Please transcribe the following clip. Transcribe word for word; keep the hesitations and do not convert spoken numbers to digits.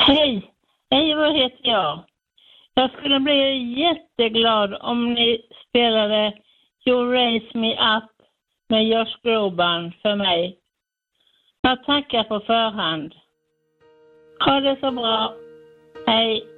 Hej, Eivor heter jag. Jag skulle bli jätteglad om ni spelade You Raise Me Up med Josh Groban för mig. Jag tackar på förhand. Ha det så bra. Hej.